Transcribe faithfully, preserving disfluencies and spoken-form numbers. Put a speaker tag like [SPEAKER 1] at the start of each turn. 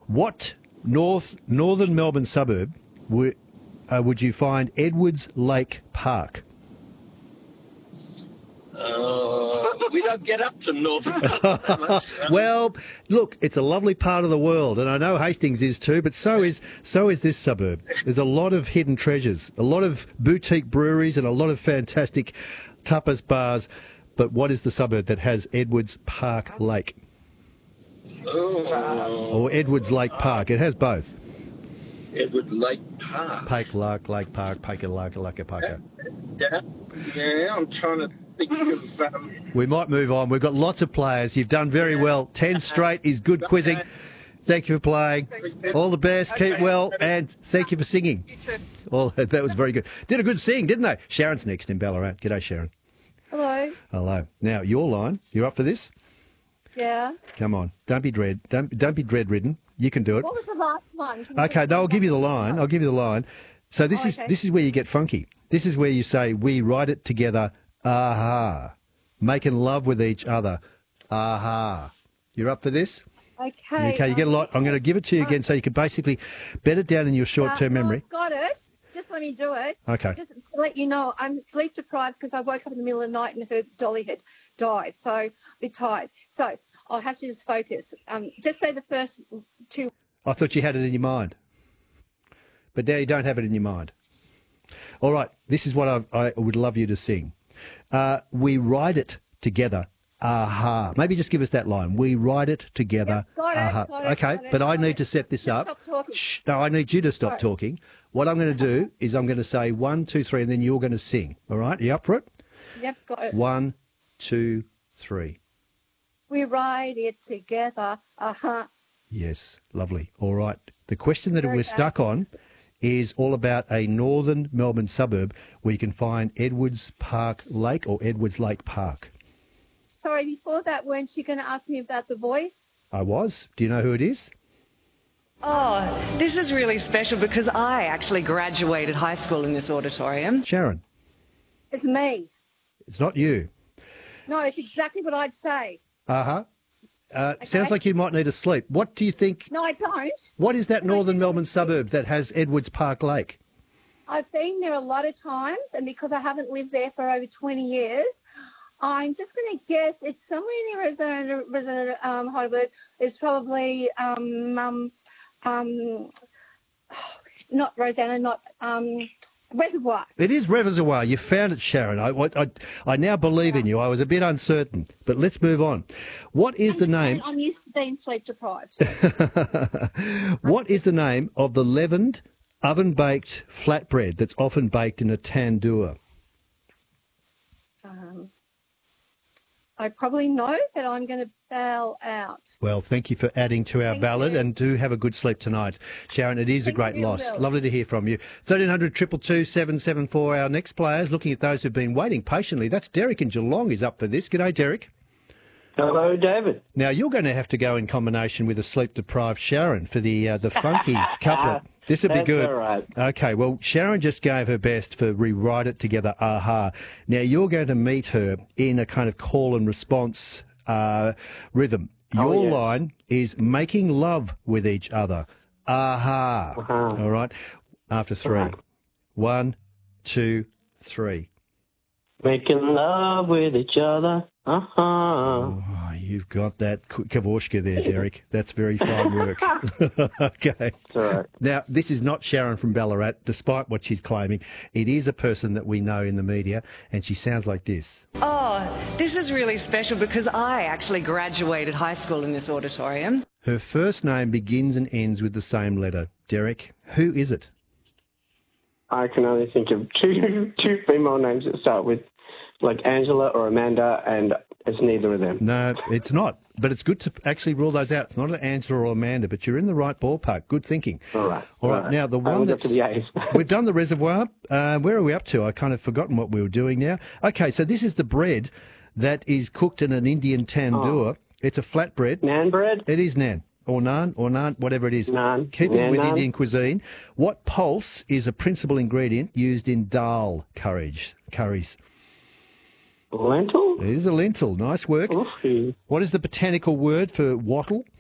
[SPEAKER 1] What north northern Melbourne suburb would, uh, would you find Edwards Lake Park?
[SPEAKER 2] Uh, we don't get up to Northern that much.
[SPEAKER 1] Well, look, it's a lovely part of the world, and I know Hastings is too, but so is so is this suburb. There's a lot of hidden treasures, a lot of boutique breweries, and a lot of fantastic tapas bars. But what is the suburb that has Edwards Park Lake?
[SPEAKER 2] Oh,
[SPEAKER 1] Or Edwards Lake Park? It has both.
[SPEAKER 2] Edward Lake Park.
[SPEAKER 1] Pike Lake, Lake Park, Pike Lake, Lake Park.
[SPEAKER 2] Yeah, yeah, I'm trying to think of... Um,
[SPEAKER 1] We might move on. We've got lots of players. You've done very well. Ten straight is good quizzing. Thank you for playing. All the best. Keep well, and thank you for singing. All that was very good. Did a good sing, didn't they? Sharon's next in Ballarat. G'day, Sharon.
[SPEAKER 3] Hello.
[SPEAKER 1] Hello. Now your line. You're up for this?
[SPEAKER 3] Yeah.
[SPEAKER 1] Come on. Don't be dread. Don't don't be dread ridden. You can do it.
[SPEAKER 3] What was the last one? Can you
[SPEAKER 1] Okay.
[SPEAKER 3] just-
[SPEAKER 1] No, I'll give you the line. I'll give you the line. So this
[SPEAKER 3] Oh,
[SPEAKER 1] is
[SPEAKER 3] okay.
[SPEAKER 1] this is where you get funky. This is where you say we write it together. Aha. Making love with each other. Aha. You're up for this?
[SPEAKER 3] Okay.
[SPEAKER 1] Okay, you get a
[SPEAKER 3] um,
[SPEAKER 1] lot. I'm going to give it to you again so you can basically bed it down in your short-term
[SPEAKER 3] uh,
[SPEAKER 1] memory.
[SPEAKER 3] I've got it. Just let me do it.
[SPEAKER 1] Okay.
[SPEAKER 3] Just to let you know, I'm sleep deprived because I woke up in the middle of the night and heard Dolly had died. So I'm a bit tired. So I'll have to just focus. Um, just say the first two.
[SPEAKER 1] I thought you had it in your mind. But now you don't have it in your mind. All right, this is what I, I would love you to sing. Uh, we write it together. Aha. Maybe just give us that line. We write it together.
[SPEAKER 3] Yep, got it,
[SPEAKER 1] aha.
[SPEAKER 3] got it,
[SPEAKER 1] okay,
[SPEAKER 3] got it,
[SPEAKER 1] but I
[SPEAKER 3] got
[SPEAKER 1] need
[SPEAKER 3] it.
[SPEAKER 1] to set this
[SPEAKER 3] Just
[SPEAKER 1] up.
[SPEAKER 3] stop talking.
[SPEAKER 1] Shh, no, I need you to stop
[SPEAKER 3] Right.
[SPEAKER 1] talking. What I'm going to do is I'm going to say one, two, three, and then you're going to sing. All right, you up for it?
[SPEAKER 3] Yep, got it.
[SPEAKER 1] One, two, three.
[SPEAKER 3] We ride it together. Uh-huh.
[SPEAKER 1] Yes, lovely. All right. The question that
[SPEAKER 3] Very
[SPEAKER 1] we're stuck on is all about a northern Melbourne suburb where you can find Edwards Park Lake or Edwards Lake Park.
[SPEAKER 3] Sorry, before that, weren't you going to ask me about the voice?
[SPEAKER 1] I was. Do you know who it is?
[SPEAKER 4] Oh, this is really special because I actually graduated high school in this auditorium.
[SPEAKER 1] Sharon.
[SPEAKER 3] It's me.
[SPEAKER 1] It's not you.
[SPEAKER 3] No, it's exactly what I'd say.
[SPEAKER 1] Uh-huh. Uh Sounds like you might need a sleep. What do you think?
[SPEAKER 3] No, I don't.
[SPEAKER 1] What is that northern Melbourne suburb that has Edwards Park Lake?
[SPEAKER 3] I've been there a lot of times, and because I haven't lived there for over twenty years, I'm just going to guess it's somewhere near Rosanna, Rosanna um, Heidelberg. It's probably um, um, um, not Rosanna, not um, Reservoir.
[SPEAKER 1] It is Reservoir. You found it, Sharon. I, I, I now believe in you. I was a bit uncertain, but let's move on. What is the name?
[SPEAKER 3] I'm used to being sleep deprived.
[SPEAKER 1] What is the name of the leavened, oven-baked flatbread that's often baked in a tandoor?
[SPEAKER 3] um, I probably know, but I'm going to bail out.
[SPEAKER 1] Well, thank you for adding to our
[SPEAKER 3] Thank
[SPEAKER 1] ballad,
[SPEAKER 3] you.
[SPEAKER 1] and do have a good sleep tonight. Sharon, it is a
[SPEAKER 3] Thank
[SPEAKER 1] great
[SPEAKER 3] you,
[SPEAKER 1] loss.
[SPEAKER 3] Will.
[SPEAKER 1] Lovely to hear from you. thirteen hundred, two two two, seven seven four. Our next players, looking at those who've been waiting patiently. That's Derek in Geelong is up for this. G'day, Derek.
[SPEAKER 5] Hello, David.
[SPEAKER 1] Now, you're going to have to go in combination with a sleep-deprived Sharon for the uh, the funky couplet. This would be
[SPEAKER 5] That's
[SPEAKER 1] good.
[SPEAKER 5] all right.
[SPEAKER 1] Okay, well, Sharon just gave her best for Rewrite It Together, aha. Now, you're going to meet her in a kind of call and response uh, rhythm. Your
[SPEAKER 5] Oh, yeah.
[SPEAKER 1] line is making love with each other, aha.
[SPEAKER 5] Uh-huh.
[SPEAKER 1] All right, after three.
[SPEAKER 5] Uh-huh.
[SPEAKER 1] One, two, three.
[SPEAKER 5] Making love with each other. Uh-huh.
[SPEAKER 1] Oh, you've got that K- Kavoshka there, Derek. That's very fine work. Okay.
[SPEAKER 5] It's all right.
[SPEAKER 1] Now, this is not Sharon from Ballarat, despite what she's claiming. It is a person that we know in the media, and she sounds like this.
[SPEAKER 4] Oh, this is really special because I actually graduated high school in this auditorium.
[SPEAKER 1] Her first name begins and ends with the same letter. Derek, who is it?
[SPEAKER 5] I can only think of two two female names that start with like Angela or Amanda, and it's neither of them.
[SPEAKER 1] No, it's not. But it's good to actually rule those out. It's not an Angela or Amanda, but you're in the right ballpark. Good thinking.
[SPEAKER 5] All right.
[SPEAKER 1] All right. Now, the
[SPEAKER 5] I
[SPEAKER 1] one
[SPEAKER 5] only got
[SPEAKER 1] that's...
[SPEAKER 5] to the A's.
[SPEAKER 1] We've done the reservoir. Uh, where are we up to? I kind of forgotten what we were doing now. Okay, so this is the bread that is cooked in an Indian tandoor.
[SPEAKER 5] Oh.
[SPEAKER 1] It's a flatbread.
[SPEAKER 5] Naan bread?
[SPEAKER 1] It is naan. Or naan, or naan, whatever it is.
[SPEAKER 5] Naan.
[SPEAKER 1] Keeping
[SPEAKER 5] Yeah,
[SPEAKER 1] with
[SPEAKER 5] naan.
[SPEAKER 1] Indian cuisine, what pulse is a principal ingredient used in dal curries? curries?
[SPEAKER 5] Lentil?
[SPEAKER 1] It is a lentil. Nice work.
[SPEAKER 5] Oof.
[SPEAKER 1] What is the botanical word for wattle?